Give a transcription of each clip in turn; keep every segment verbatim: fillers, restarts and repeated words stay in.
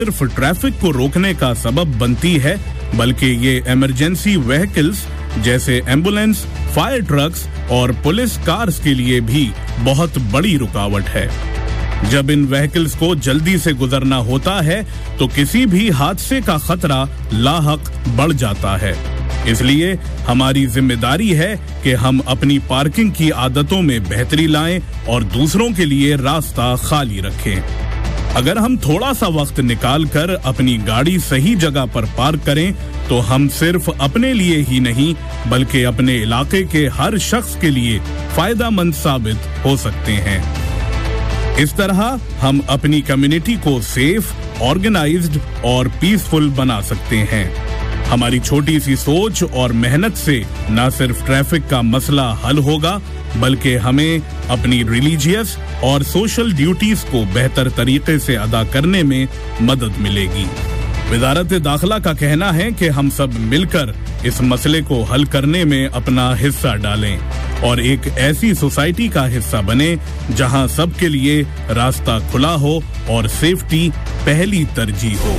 सिर्फ ट्रैफिक को रोकने का सबब बनती है, बल्कि ये इमरजेंसी व्हीकल्स जैसे एम्बुलेंस, फायर ट्रक्स और पुलिस कार्स के लिए भी बहुत बड़ी रुकावट है। जब इन व्हीकल्स को जल्दी से गुजरना होता है तो किसी भी हादसे का खतरा लाहक बढ़ जाता है। इसलिए हमारी जिम्मेदारी है कि हम अपनी पार्किंग की आदतों में बेहतरी लाएं और दूसरों के लिए रास्ता खाली रखें। अगर हम थोड़ा सा वक्त निकाल कर अपनी गाड़ी सही जगह पर पार्क करें तो हम सिर्फ अपने लिए ही नहीं बल्कि अपने इलाके के हर शख्स के लिए फायदेमंद साबित हो सकते हैं। इस तरह हम अपनी कम्युनिटी को सेफ, ऑर्गेनाइज्ड और पीसफुल बना सकते हैं। हमारी छोटी सी सोच और मेहनत से न सिर्फ ट्रैफिक का मसला हल होगा बल्कि हमें अपनी रिलीजियस और सोशल ड्यूटीज को बेहतर तरीके से अदा करने में मदद मिलेगी। वजारत दाखिला का कहना है कि हम सब मिलकर इस मसले को हल करने में अपना हिस्सा डालें और एक ऐसी सोसाइटी का हिस्सा बने जहां सबके लिए रास्ता खुला हो और सेफ्टी पहली तरजीह हो।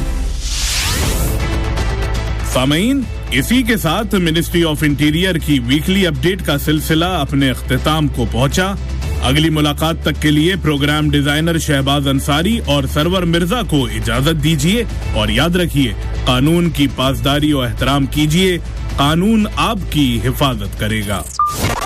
सामीन, इसी के साथ मिनिस्ट्री ऑफ इंटीरियर की वीकली अपडेट का सिलसिला अपने अख्तिताम को पहुंचा। अगली मुलाकात तक के लिए प्रोग्राम डिजाइनर शहबाज अंसारी और सरवर मिर्जा को इजाजत दीजिए और याद रखिए, कानून की पासदारी और एहतराम कीजिए। कानून आपकी हिफाजत करेगा।